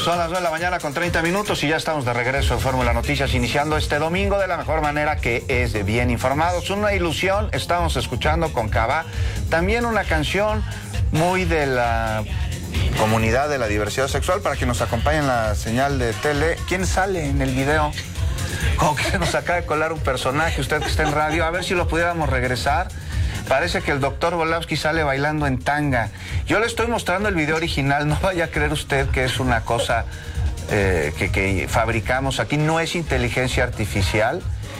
Son las 9 de la mañana con 30 minutos y ya estamos de regreso en Fórmula Noticias, iniciando este domingo de la mejor manera, que es de bien informados. Una ilusión, estamos escuchando con Cabá, también una canción muy de la comunidad de la diversidad sexual, para que nos acompañe en la señal de tele. ¿Quién sale en el video? Como que se nos acaba de colar un personaje, usted que está en radio, a ver si lo pudiéramos regresar. Parece que el doctor Volavsky sale bailando en tanga. Yo le estoy mostrando el video original, no vaya a creer usted que es una cosa que fabricamos aquí. No es inteligencia artificial,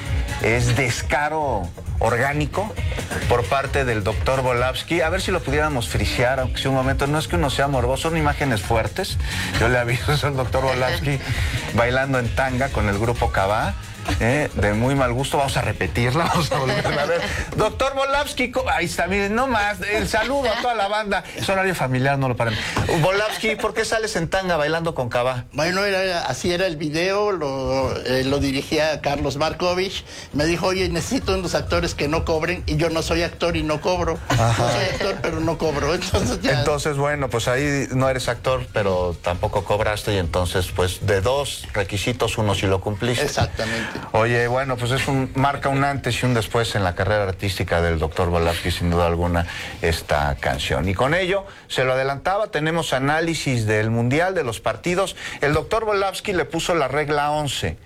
es descaro orgánico por parte del doctor Volavsky. A ver si lo pudiéramos frisear, aunque sea un momento. No es que uno sea morboso, son imágenes fuertes. Yo le aviso, es el doctor Volavsky bailando en tanga con el grupo Cabá. De muy mal gusto. Vamos a repetirla, vamos a volverla a ver. Doctor Volavsky, ahí está, miren, no más, el saludo a toda la banda. Es horario familiar, no lo paren. Volavsky, ¿por qué sales en tanga bailando con Cabá? Bueno, así era el video, lo dirigía Carlos Markovich. Me dijo, oye, necesito unos actores que no cobren, y yo no soy actor y no cobro. Ajá. No soy actor, pero no cobro. Entonces, bueno, pues ahí no eres actor, pero tampoco cobraste, y entonces, pues, de dos requisitos, uno sí lo cumpliste. Exactamente. Oye, bueno, pues marca un antes y un después en la carrera artística del doctor Volavsky, sin duda alguna, esta canción. Y con ello, se lo adelantaba, tenemos análisis del Mundial, de los partidos. El doctor Volavsky le puso la regla 11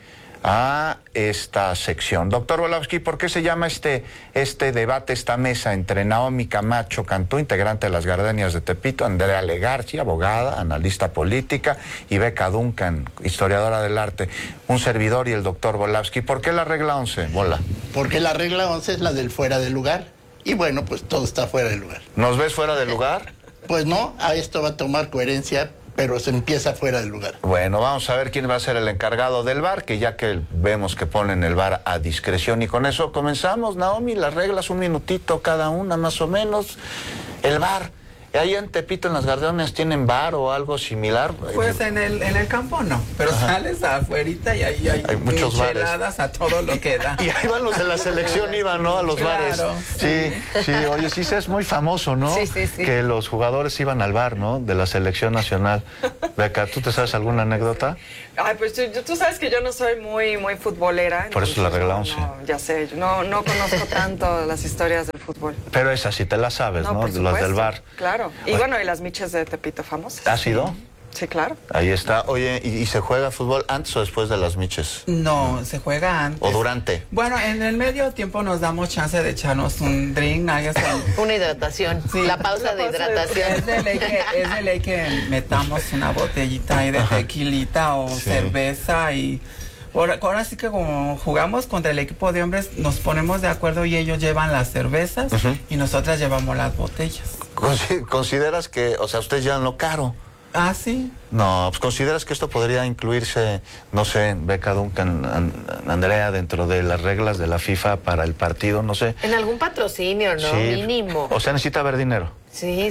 a esta sección. Doctor Volavsky, ¿por qué se llama este debate, esta mesa entre Naomi Camacho Cantú, integrante de las Gardenias de Tepito, Andrea Legarci, abogada, analista política, y Beca Duncan, historiadora del arte, un servidor, y el doctor Volavsky? ¿Por qué la regla 11, Bola? Porque la regla 11 es la del fuera de lugar. Y bueno, pues todo está fuera de lugar. ¿Nos ves fuera de lugar? Pues no, a esto va a tomar coherencia, pero se empieza fuera del lugar. Bueno, vamos a ver quién va a ser el encargado del VAR, que ya que vemos que ponen el VAR a discreción. Y con eso comenzamos, Naomi, las reglas, un minutito cada una más o menos. El VAR, ahí en Tepito, en las Gardenias, ¿tienen VAR o algo similar? Pues en el campo no, pero sales afuerita y ahí hay muchos micheladas a todo lo que da. Y ahí van los de la selección, iban, ¿no? A los bares. Sí, oye, sí es muy famoso, ¿no? Sí. Que los jugadores iban al bar, ¿no? De la selección nacional. Beca, ¿tú te sabes alguna anécdota? Ay, pues tú sabes que yo no soy muy futbolera. Por eso la regla 11. No, ya sé, no conozco tanto las historias del fútbol. Pero esa sí te la sabes, ¿no? Por Las del bar. Claro. Y bueno, y las miches de Tepito famosas. ¿Ha sido? Sí, claro. Ahí está. Oye, ¿y se juega fútbol antes o después de las miches? No, se juega antes. ¿O durante? Bueno, en el medio tiempo nos damos chance de echarnos un drink. Una hidratación. Sí. La pausa de hidratación. Es de ley que metamos una botellita ahí de tequilita o cerveza, y ahora sí que como jugamos contra el equipo de hombres, nos ponemos de acuerdo y ellos llevan las cervezas y nosotras llevamos las botellas. ¿Consideras que, o sea, ustedes llevan lo caro? Ah, sí. No, pues ¿consideras que esto podría incluirse, no sé, Beca Duncan, Andrea, dentro de las reglas de la FIFA para el partido, no sé? En algún patrocinio, ¿no? Sí. Mínimo. O sea, necesita haber dinero. Sí.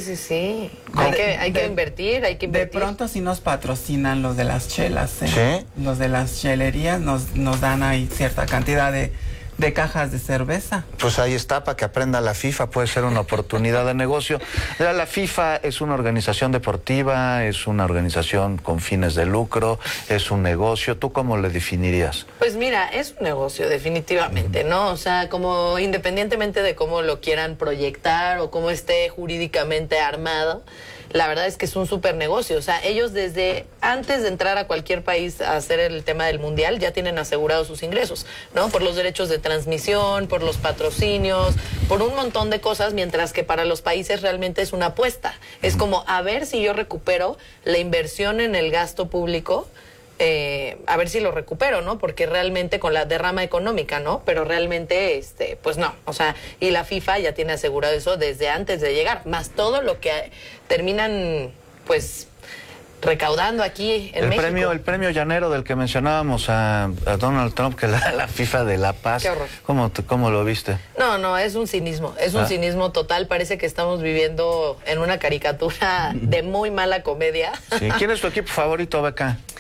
Hay que invertir. De pronto sí nos patrocinan los de las chelas, ¿eh? ¿Sí? Los de las chelerías nos dan ahí cierta cantidad de cajas de cerveza. Pues ahí está, para que aprenda la FIFA, puede ser una oportunidad de negocio. La FIFA es una organización deportiva, es una organización con fines de lucro, es un negocio. ¿Tú cómo le definirías? Pues mira, es un negocio definitivamente, ¿no? O sea, como independientemente de cómo lo quieran proyectar o cómo esté jurídicamente armado, la verdad es que es un súper negocio. O sea, ellos desde antes de entrar a cualquier país a hacer el tema del mundial ya tienen asegurados sus ingresos, ¿no? Por los derechos de transmisión, por los patrocinios, por un montón de cosas, mientras que para los países realmente es una apuesta. Es como a ver si yo recupero la inversión en el gasto público, a ver si lo recupero, ¿no? Porque realmente con la derrama económica, ¿no? Pero realmente, pues no. O sea, y la FIFA ya tiene asegurado eso desde antes de llegar, más todo lo que terminan, pues, recaudando aquí en México. El premio llanero del que mencionábamos a Donald Trump, que la FIFA de la paz. Qué horror. ¿Cómo lo viste? No, es un cinismo. Es un cinismo total. Parece que estamos viviendo en una caricatura de muy mala comedia. Sí. ¿Quién es tu equipo favorito, Beca?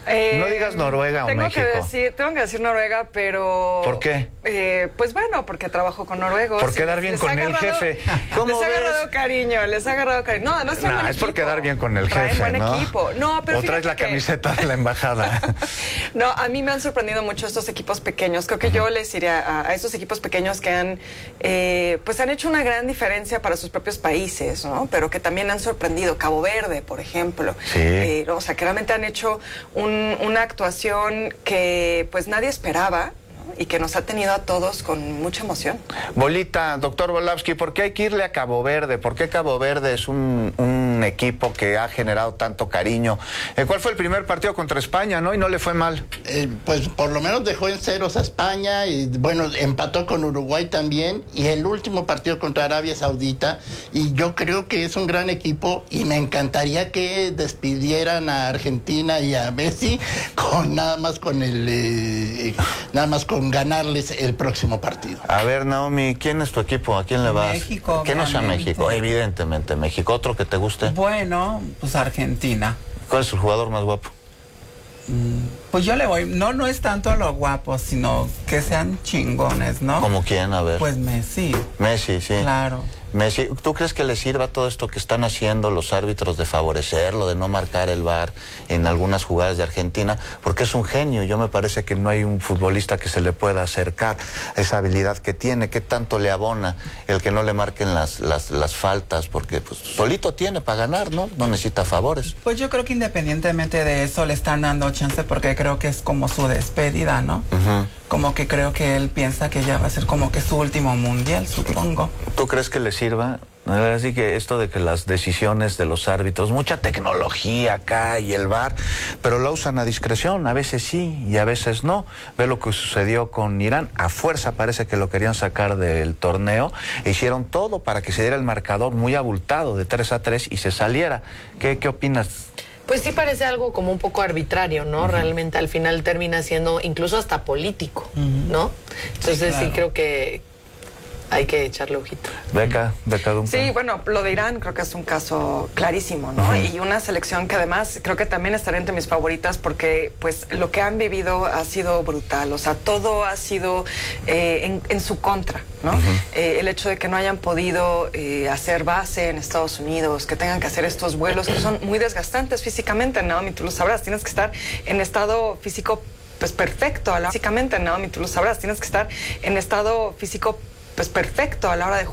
No digas Noruega o México. Tengo que decir Noruega, pero... ¿Por qué? Pues bueno, porque trabajo con noruegos. Por quedar bien con el jefe. Les ha agarrado cariño, No, además traen buen es por equipo. quedar bien con el Traen jefe, buen ¿no? equipo. No, pero o traes la camiseta de la embajada. No, a mí me han sorprendido mucho estos equipos pequeños. Creo que yo les iría a estos equipos pequeños que han hecho una gran diferencia para sus propios países, ¿no? Pero que también han sorprendido. Cabo Verde, por ejemplo. Sí. O sea, que realmente han hecho una actuación que pues nadie esperaba, ¿no? Y que nos ha tenido a todos con mucha emoción. Bolita, doctor Volowski, ¿por qué hay que irle a Cabo Verde? ¿Por qué Cabo Verde es un equipo que ha generado tanto cariño? ¿Cuál fue el primer partido contra España, no? Y no le fue mal. Pues por lo menos dejó en ceros a España y bueno, empató con Uruguay también, y el último partido contra Arabia Saudita, y yo creo que es un gran equipo y me encantaría que despidieran a Argentina y a Messi con nada más con ganarles el próximo partido. A ver, Naomi, ¿quién es tu equipo? ¿A quién le vas? México. Que no sea obviamente. México, evidentemente México. ¿Otro que te guste? Bueno, pues Argentina. ¿Cuál es el jugador más guapo? Pues yo le voy, no es tanto a lo guapo, sino que sean chingones, ¿no? ¿Como quién? A ver. Pues Messi. Messi, sí. Claro. Messi, ¿tú crees que le sirva todo esto que están haciendo los árbitros de favorecerlo, de no marcar el VAR en algunas jugadas de Argentina? Porque es un genio. Yo me parece que no hay un futbolista que se le pueda acercar a esa habilidad que tiene. ¿Qué tanto le abona el que no le marquen las faltas? Porque pues, solito tiene para ganar, ¿no? No necesita favores. Pues yo creo que independientemente de eso le están dando chance porque creo que es como su despedida, ¿no? Como que creo que él piensa que ya va a ser como que su último mundial, supongo. ¿Tú crees que le sirva? Así que esto de que las decisiones de los árbitros, mucha tecnología acá y el VAR, pero la usan a discreción, a veces sí y a veces no. Ve lo que sucedió con Irán, a fuerza parece que lo querían sacar del torneo, e hicieron todo para que se diera el marcador muy abultado de 3-3 y se saliera. ¿Qué opinas? Pues sí parece algo como un poco arbitrario, ¿no? Realmente al final termina siendo incluso hasta político, ¿no? Entonces sí creo que hay que echarle ojito. Beca Duncan. Sí, bueno, lo de Irán creo que es un caso clarísimo, ¿no? Y una selección que además creo que también estaría entre mis favoritas porque pues lo que han vivido ha sido brutal, o sea, todo ha sido en su contra, ¿no? El hecho de que no hayan podido hacer base en Estados Unidos, que tengan que hacer estos vuelos que son muy desgastantes físicamente, Naomi, tú lo sabrás, tienes que estar en estado físico pues perfecto, físicamente, Naomi, tú lo sabrás, tienes que estar en estado físico pues perfecto a la hora de